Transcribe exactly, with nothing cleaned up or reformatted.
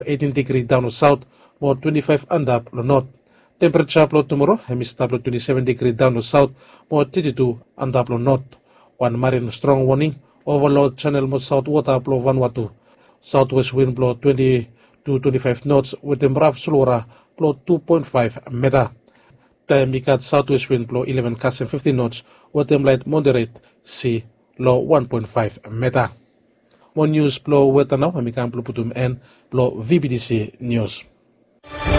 eighteen degree down to south, more twenty-five under plus north. Temperature plus tomorrow, hemisphere plus twenty-seven degree down to south, more thirty-two under plus north. One marine strong warning, overload channel more south water plus Vanuatu. Southwest wind blow twenty to twenty-five knots with the Mrav Sulora blow two point five meter. Mikat southwest wind blow eleven cast and fifty knots with them light moderate sea low one point five meter. More news blow weather now, Amikam Pluputum and blow V B D C news.